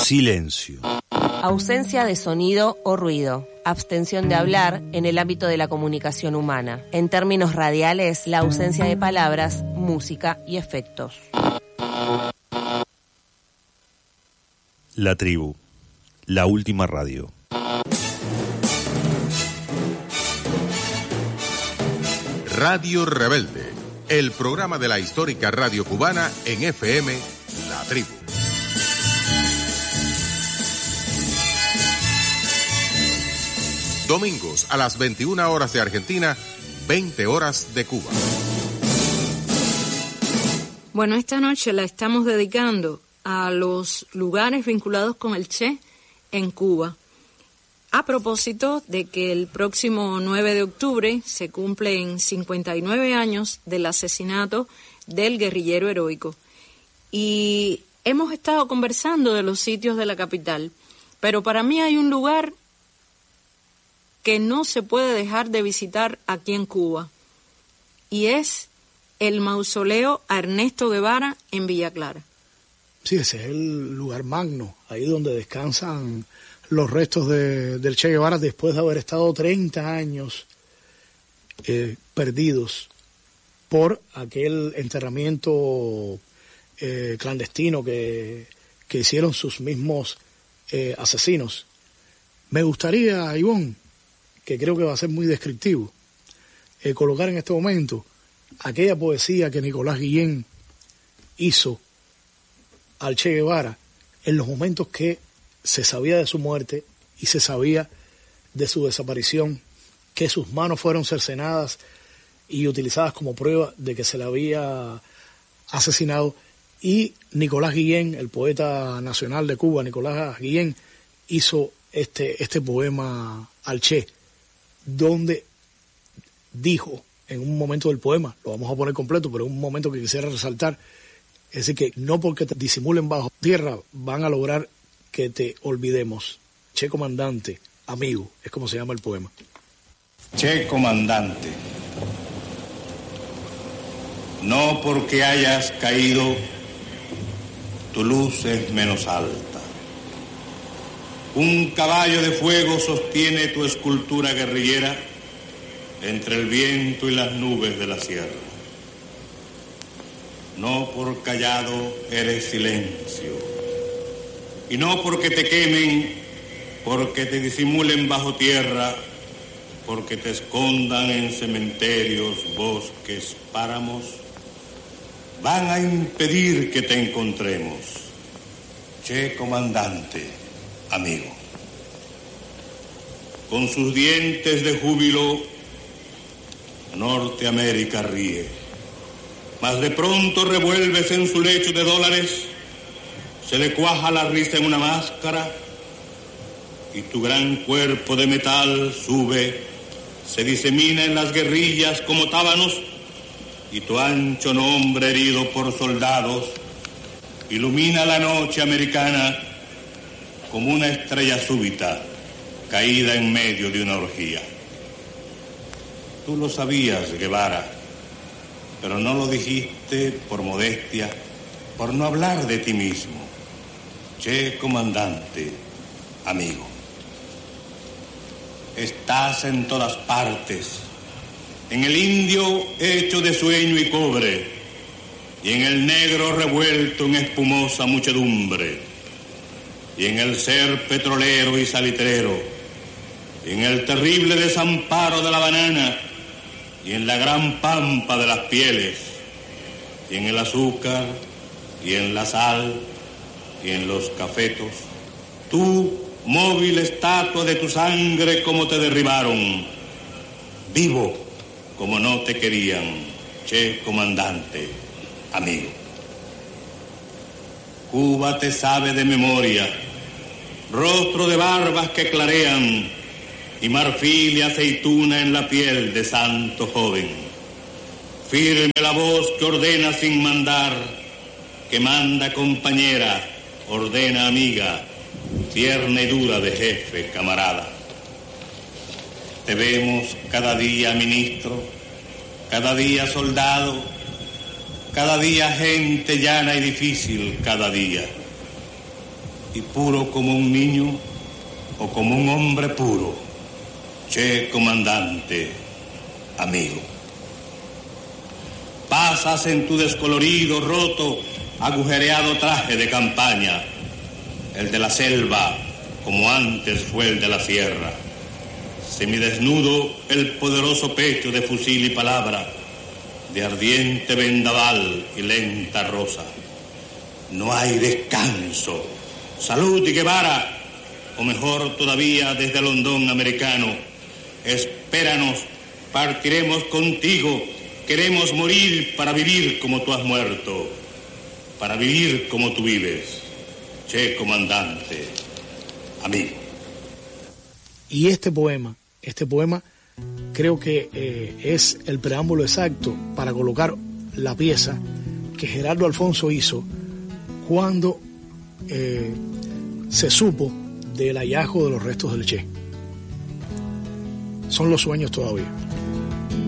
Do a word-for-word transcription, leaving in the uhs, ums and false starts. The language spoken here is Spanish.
Silencio. Ausencia de sonido o ruido. Abstención de hablar en el ámbito de la comunicación humana. En términos radiales, la ausencia de palabras, música y efectos. La tribu. La última radio. Radio Rebelde, el programa de la histórica radio cubana en F M, La Tribu. Domingos a las veintiuna horas de Argentina, veinte horas de Cuba. Bueno, esta noche la estamos dedicando a los lugares vinculados con el Che en Cuba. A propósito de que el próximo nueve de octubre se cumplen cincuenta y nueve años del asesinato del guerrillero heroico. Y hemos estado conversando de los sitios de la capital, pero para mí hay un lugar que no se puede dejar de visitar aquí en Cuba, y es el mausoleo a Ernesto Guevara en Villa Clara. Sí, ese es el lugar magno, ahí donde descansan los restos de, del Che Guevara después de haber estado treinta años eh, perdidos por aquel enterramiento eh, clandestino que, que hicieron sus mismos eh, asesinos. Me gustaría, Ivonne, que creo que va a ser muy descriptivo, eh, colocar en este momento aquella poesía que Nicolás Guillén hizo al Che Guevara en los momentos que se sabía de su muerte y se sabía de su desaparición, que sus manos fueron cercenadas y utilizadas como prueba de que se le había asesinado. Y Nicolás Guillén, el poeta nacional de Cuba, Nicolás Guillén, hizo este, este poema al Che, donde dijo en un momento del poema, lo vamos a poner completo, pero en un momento que quisiera resaltar, es decir, que no porque te disimulen bajo tierra van a lograr que te olvidemos. Che comandante, amigo, es como se llama el poema. Che comandante, no porque hayas caído, tu luz es menos alta. Un caballo de fuego sostiene tu escultura guerrillera entre el viento y las nubes de la sierra. No por callado eres silencio, y no porque te quemen, porque te disimulen bajo tierra, porque te escondan en cementerios, bosques, páramos, van a impedir que te encontremos. Che comandante, amigo. Con sus dientes de júbilo, Norteamérica ríe, mas de pronto revuelves en su lecho de dólares, se le cuaja la risa en una máscara, y tu gran cuerpo de metal sube, se disemina en las guerrillas como tábanos, y tu ancho nombre herido por soldados ilumina la noche americana como una estrella súbita caída en medio de una orgía. Tú lo sabías, Guevara, pero no lo dijiste por modestia, por no hablar de ti mismo. Che comandante, amigo. Estás en todas partes, en el indio hecho de sueño y cobre, y en el negro revuelto en espumosa muchedumbre, y en el ser petrolero y salitrero, y en el terrible desamparo de la banana, y en la gran pampa de las pieles, y en el azúcar, y en la sal, y en los cafetos. Tú, móvil estatua de tu sangre, como te derribaron, vivo como no te querían, che comandante, amigo. Cuba te sabe de memoria, rostro de barbas que clarean, y marfil y aceituna en la piel de santo joven. Firme la voz que ordena sin mandar, que manda compañera, ordena amiga, tierna y dura de jefe, camarada. Te vemos cada día ministro, cada día soldado, cada día gente llana y difícil, cada día. y puro como un niño o como un hombre puro. Che, comandante, amigo. Pasas en tu descolorido, roto, agujereado traje de campaña, el de la selva, como antes fue el de la sierra. Semidesnudo, el poderoso pecho de fusil y palabra, de ardiente vendaval y lenta rosa. No hay descanso. Salud y Guevara, o mejor todavía desde el hondón americano. Espéranos, partiremos contigo. Queremos morir para vivir como tú has muerto, para vivir como tú vives. Che, comandante, amigo. Y este poema, este poema creo que eh, es el preámbulo exacto para colocar la pieza que Gerardo Alfonso hizo cuando eh, se supo del hallazgo de los restos del Che. Son los sueños todavía.